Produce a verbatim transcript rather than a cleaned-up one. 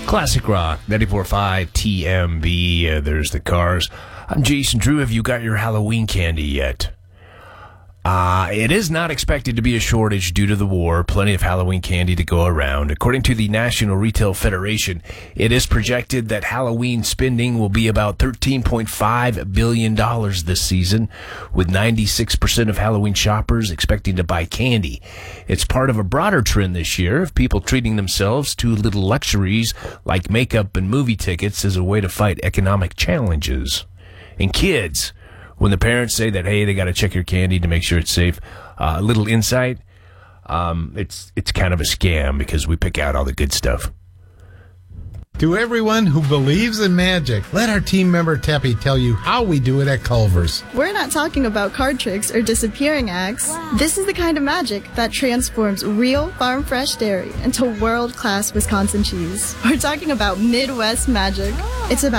Classic Rock, ninety-four point five T M B. Uh, there's the Cars. I'm Jason Drew. Have you got your Halloween candy yet? Uh, it is not expected to be a shortage due to the war. Plenty of Halloween candy to go around. According to the National Retail Federation, it is projected that Halloween spending will be about thirteen point five billion dollars this season, with ninety-six percent of Halloween shoppers expecting to buy candy. It's part of a broader trend this year of people treating themselves to little luxuries like makeup and movie tickets as a way to fight economic challenges. And kids, when the parents say that, hey, they got to check your candy to make sure it's safe, uh, a little insight, um, it's it's kind of a scam because we pick out all the good stuff. To everyone who believes in magic, let our team member Teppy tell you how we do it at Culver's. We're not talking about card tricks or disappearing acts. Wow. This is the kind of magic that transforms real farm-fresh dairy into world-class Wisconsin cheese. We're talking about Midwest magic. Oh. It's about